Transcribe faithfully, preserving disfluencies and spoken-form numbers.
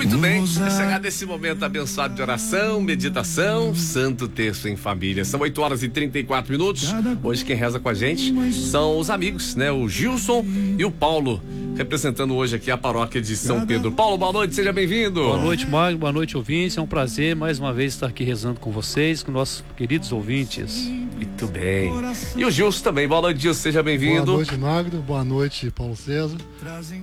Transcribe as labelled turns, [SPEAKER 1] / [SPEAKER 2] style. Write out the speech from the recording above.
[SPEAKER 1] Muito bem, é chegado esse momento abençoado de oração, meditação, Santo Terço em Família. São oito horas e trinta e quatro minutos. Hoje quem reza com a gente são os amigos, né? O Gilson e o Paulo, representando hoje aqui a paróquia de São Pedro. Paulo, boa noite, seja bem-vindo.
[SPEAKER 2] Boa noite, Magno, boa noite, ouvintes. É um prazer mais uma vez estar aqui rezando com vocês, com nossos queridos ouvintes.
[SPEAKER 1] Muito bem. E o Gilson também, boa noite, Gilson, seja bem-vindo.
[SPEAKER 3] Boa noite, Magno, boa noite, Paulo César.